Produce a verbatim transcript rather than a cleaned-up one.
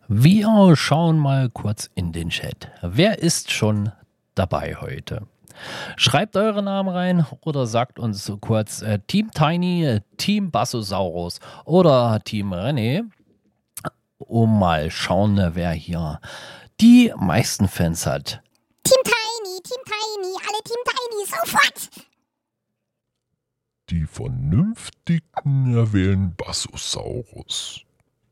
Wir schauen mal kurz in den Chat. Wer ist schon dabei heute? Schreibt eure Namen rein oder sagt uns so kurz äh, Team Tiny, äh, Team Bassosaurus oder Team René, um mal schauen, wer hier die meisten Fans hat. Team Tiny, Team Tiny, alle Team Tiny, sofort! Die Vernünftigen erwählen Bassosaurus.